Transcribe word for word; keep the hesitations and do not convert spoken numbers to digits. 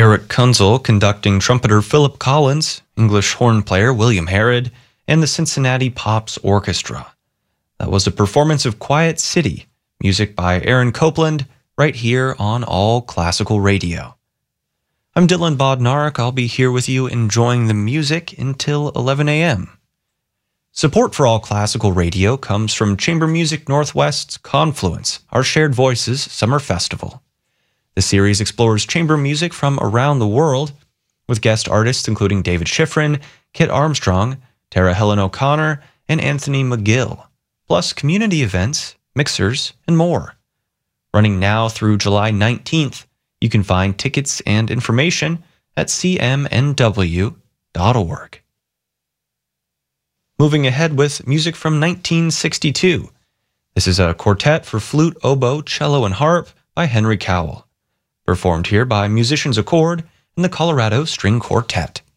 Eric Kunzel conducting trumpeter Philip Collins, English horn player William Harrod, and the Cincinnati Pops Orchestra. That was a performance of Quiet City, music by Aaron Copland, right here on All Classical Radio. I'm Dylan Bodnarik. I'll be here with you enjoying the music until eleven a.m. Support for All Classical Radio comes from Chamber Music Northwest's Confluence, Our Shared Voices Summer Festival. The series explores chamber music from around the world, with guest artists including David Schifrin, Kit Armstrong, Tara Helen O'Connor, and Anthony McGill, plus community events, mixers, and more. Running now through July nineteenth, you can find tickets and information at c m n w dot org. Moving ahead with music from nineteen sixty-two. This is a quartet for flute, oboe, cello, and harp by Henry Cowell, performed here by Musicians Accord and the Colorado String Quartet.